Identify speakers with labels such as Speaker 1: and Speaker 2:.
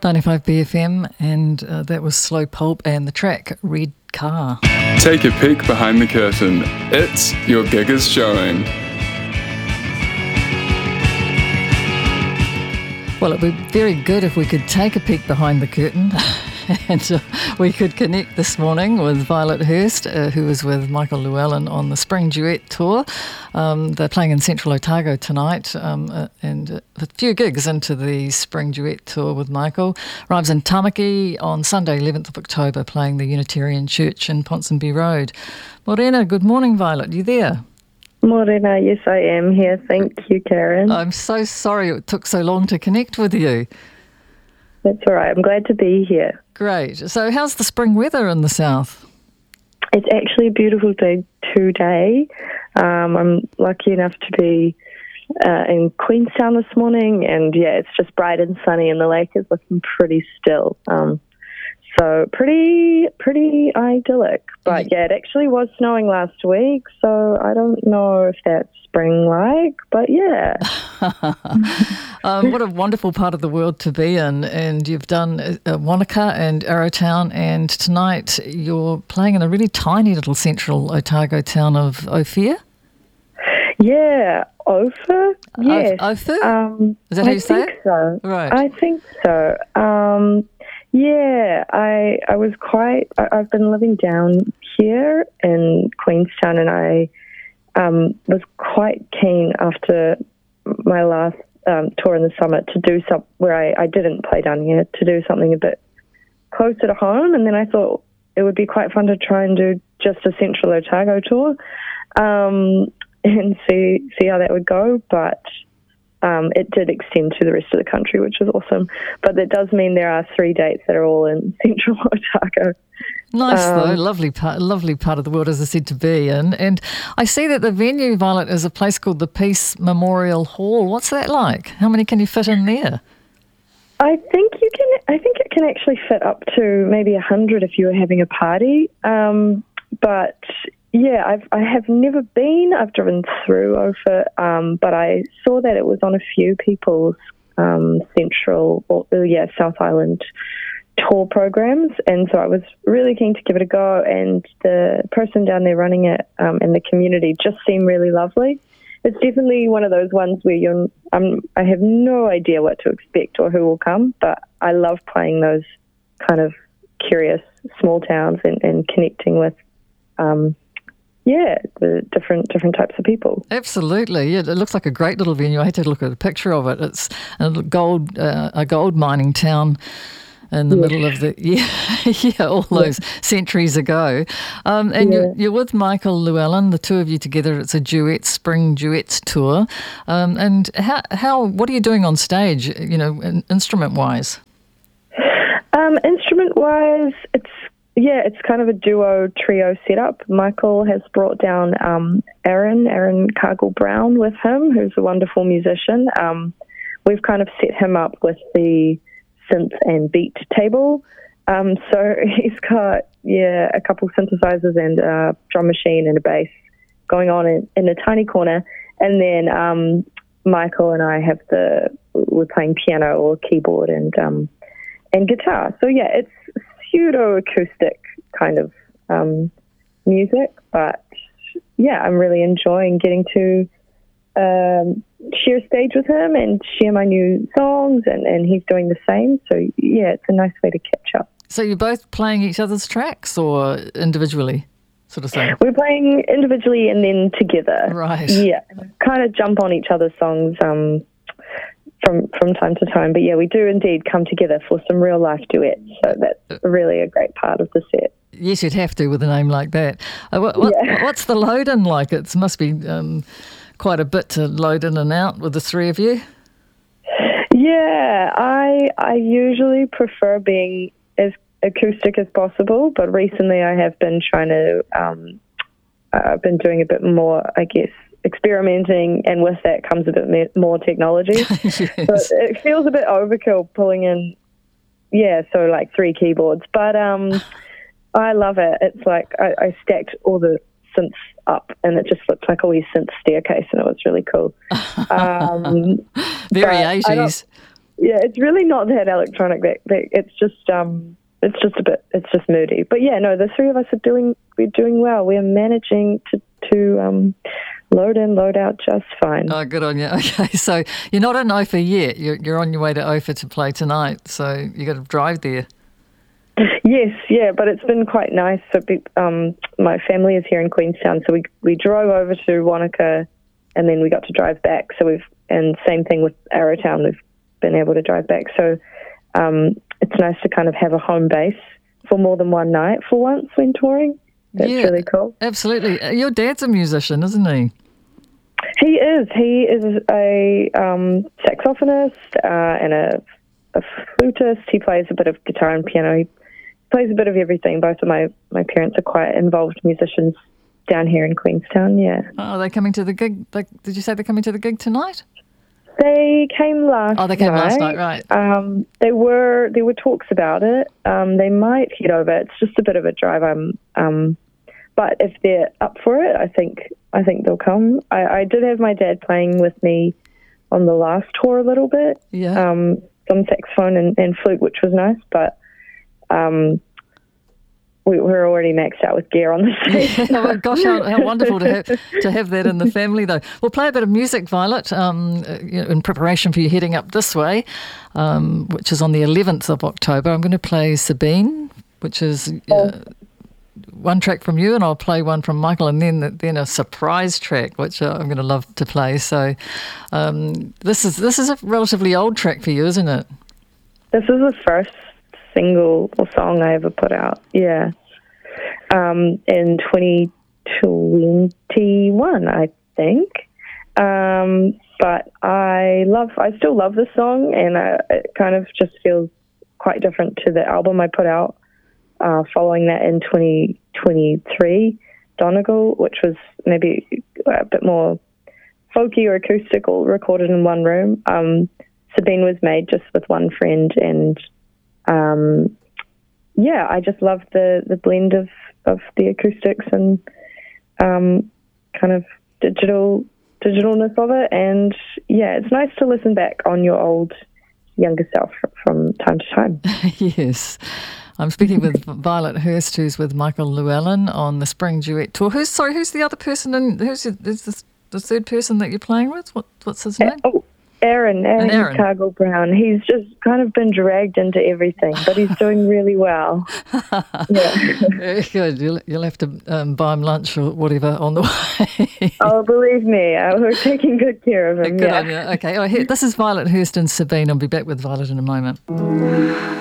Speaker 1: 95 BFM, and that was Slow Pulp and the track Red Car.
Speaker 2: Take a peek behind the curtain. It's Your Gig is Showing.
Speaker 1: Well, it would be very good if we could take a peek behind the curtain and we could connect this morning with Violet Hurst, who is with Michael Llewellyn on the Spring Duet Tour. They're playing in Central Otago tonight, and a few gigs into the Spring Duet Tour with Michael. Arrives in Tamaki on Sunday, 11th of October, playing the Unitarian Church in Ponsonby Road. Morena, good morning, Violet. You there?
Speaker 3: Morena, yes, I am here. Thank you, Karen.
Speaker 1: I'm so sorry it took so long to connect with you.
Speaker 3: That's all right. I'm glad to be here.
Speaker 1: Great. So how's the spring weather in the south?
Speaker 3: It's actually a beautiful day today. I'm lucky enough to be in Queenstown this morning, and yeah, it's just bright and sunny, and the lake is looking pretty still. So pretty idyllic. But yeah, it actually was snowing last week, so I don't know if that's spring-like, but yeah.
Speaker 1: What a wonderful part of the world to be in. And you've done Wanaka and Arrowtown, and tonight you're playing in a really tiny little central Otago town of Ophir?
Speaker 3: Yeah, Ophir? Yes.
Speaker 1: Ophir? Is that how you say it?
Speaker 3: So.
Speaker 1: Right.
Speaker 3: I think so. Yeah, I've been living down here in Queenstown, and I was quite keen after my last tour in the summer to do where I didn't play down here, to do something a bit closer to home, and then I thought it would be quite fun to try and do just a Central Otago tour and see how that would go, but it did extend to the rest of the country, which was awesome. But that does mean there are 3 dates that are all in Central Otago.
Speaker 1: Nice, though. Lovely part of the world, as I said, to be in. And I see that the venue, Violet, is a place called the Peace Memorial Hall. What's that like? How many can you fit in there?
Speaker 3: I think it can actually fit up to maybe 100 if you were having a party. But yeah, I have never been. I've driven through Ophir, but I saw that it was on a few people's South Island tour programs, and so I was really keen to give it a go. And the person down there running it and the community just seemed really lovely. It's definitely one of those ones where I have no idea what to expect or who will come, but I love playing those kind of curious small towns and connecting with the different types of people.
Speaker 1: Absolutely, yeah. It looks like a great little venue. I had to look at a picture of it. It's a gold mining town in the middle of all those centuries ago. You're with Michael Llewellyn, the two of you together. It's a spring duets tour. And what are you doing on stage? Instrument wise.
Speaker 3: Instrument wise, it's kind of a trio setup. Michael has brought down Aaron Cargill-Brown with him, who's a wonderful musician. We've kind of set him up with the synth and beat table. So he's got, a couple synthesizers and a drum machine and a bass going on in a tiny corner. And then Michael and I we're playing piano or keyboard and guitar. So yeah, it's pseudo-acoustic kind of music, but yeah, I'm really enjoying getting to share stage with him and share my new songs, and he's doing the same. So yeah, it's a nice way to catch up.
Speaker 1: So you're both playing each other's tracks or individually, sort of thing?
Speaker 3: We're playing individually and then together.
Speaker 1: Right.
Speaker 3: Yeah, kind of jump on each other's songs from time to time. But yeah, we do indeed come together for some real life duets. So that's really a great part of the set.
Speaker 1: Yes, you'd have to with a name like that. What's the load-in like? It must be quite a bit to load in and out with the three of you.
Speaker 3: Yeah, I usually prefer being as acoustic as possible, but recently I have been trying to, I've been doing a bit more, I guess, experimenting, and with that comes a bit more technology.
Speaker 1: Yes.
Speaker 3: So it feels a bit overkill pulling in, so like 3 keyboards, but I love it. It's like I stacked all the synths up and it just looked like a wee synth staircase, and it was really cool.
Speaker 1: Very 80s.
Speaker 3: Yeah, it's really not that electronic. It's just moody. But yeah, no, the three of us we're doing well. We're managing to load in, load out just fine.
Speaker 1: Oh, good on you. Okay, so you're not in Ophir yet. You're on your way to Ophir to play tonight, so you got to drive there.
Speaker 3: Yes, yeah, but it's been quite nice. So my family is here in Queenstown, so we drove over to Wanaka, and then we got to drive back. And same thing with Arrowtown, we've been able to drive back. So it's nice to kind of have a home base for more than one night for once when touring. That's really cool.
Speaker 1: Absolutely. Your dad's a musician, isn't he?
Speaker 3: He is. He is a saxophonist and a flutist. He plays a bit of guitar and piano. He plays a bit of everything. Both of my parents are quite involved musicians down here in Queenstown, yeah.
Speaker 1: Oh, are they coming to the gig? Did you say they're coming to the gig tonight?
Speaker 3: They came last night.
Speaker 1: Oh, they came last night, right.
Speaker 3: There were talks about it. They might head over. It's just a bit of a drive. But if they're up for it, I think they'll come. I did have my dad playing with me on the last tour a little bit.
Speaker 1: Yeah.
Speaker 3: Some saxophone and flute, which was nice, but we were already maxed out with gear on the stage.
Speaker 1: Yeah, well, gosh, how wonderful to have that in the family, though. We'll play a bit of music, Violet, in preparation for you heading up this way, which is on the 11th of October. I'm going to play Sabine, which is one track from you, and I'll play one from Michael, and then a surprise track, which I'm going to love to play. So this is a relatively old track for you, isn't it?
Speaker 3: This is the first single or song I ever put out, yeah. In 2021, I think. But I still love the song, and it kind of just feels quite different to the album I put out following that in 2023, Donegal, which was maybe a bit more folky or acoustical, recorded in one room. Sabine was made just with one friend, and I just love the blend of the acoustics and kind of digitalness of it. And yeah, it's nice to listen back on your old younger self from time to time.
Speaker 1: Yes. I'm speaking with Violet Hurst, who's with Michael Llewellyn on the Spring Duet Tour. Who's the other person, and is the third person that you're playing with? What's his name?
Speaker 3: Aaron Cargill Brown. He's just kind of been dragged into everything, but he's doing really well. Yeah.
Speaker 1: Very good. You'll have to buy him lunch or whatever on the way.
Speaker 3: Oh, believe me, we're taking good care of him.
Speaker 1: Good on you. Okay. This is Violet Hurst and Sabine. I'll be back with Violet in a moment.